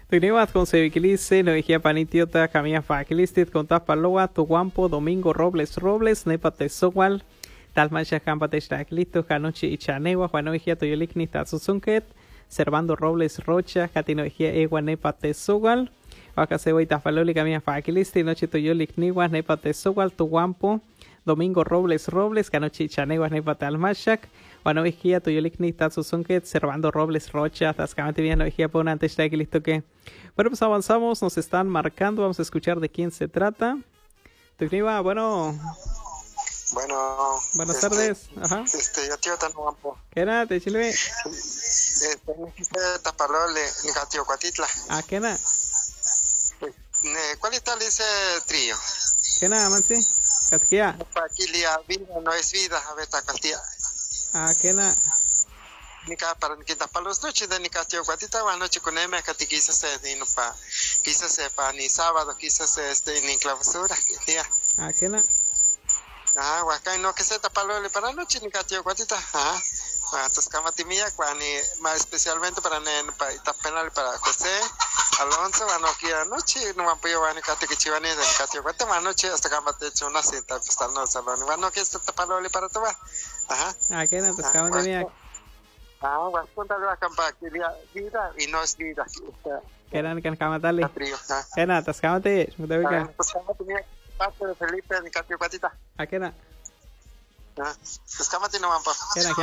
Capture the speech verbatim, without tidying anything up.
Tuniwas con Sevikilise, Novijia Panitiota, Camilla Fakilistit, Contas Paloa, Tuguampo, Domingo Robles Robles, Nepate Sowal, Talmacha Campate Staklisto, Janochi y Chanewa, Juanovijia Toyolikni Tatsusunket, Servando Robles Rocha, Katinovijia Ewa Nepate Sowal, Wakasewa Itafaloli, Camilla Fakilisti, Noche Toyolikniwa, Nepate Sowal, Tuguampo, Domingo Robles Robles, Canochi Chaneguas Nepate Almashak, Juanovijia Toyolikni Tatsusunket, Servando Robles Rocha, Tascamante bien Novijia por antes de que listo que. Bueno, pues avanzamos, nos están marcando, vamos a escuchar de quién se trata. Tugniva, bueno. Bueno. Buenas este, tardes. Ajá. Este, yo tío tan guapo. ¿Qué era? ¿Te chile? Este, necesito tapalole, ni gatio cuatitla. Ah, ¿qué era? ¿Cuál está ese trío? ¿Qué era, Mansi? ¿Catquia? Aquí la vida no es vida, a ver, tacatia. Ah, ¿qué era? Nika para que tapalos noche de nika tío cuatita, va noche con M, que quizás se dino pa, quizás se pa ni sábado, quizás este ni clausura, día. Ah, ¿qué era? Ah, acá no que se tapalole para noche nika tío cuatita. Ah. Entonces, Camatimilla, más especialmente para penal para José Alonso, bueno, aquí anoche, no me apoyo, van a que chivani de Catio, cuánto anoche hasta que me hecho una cinta, pues está en el salón, bueno, que esto tapalole para tomar. Ajá. Ah, ¿qué era? Pues Camatimilla. Ah, bueno, cuéntale la campaña, vida y no es vida. ¿Qué era? ¿Qué Camatali? ¿Qué era? Pues Camate, me debe que. Pues Camatimilla, parte de Felipe, de Catio, cuatita. Ah, ¿qué era? Ah, pues Camati no van por. ¿Qué era?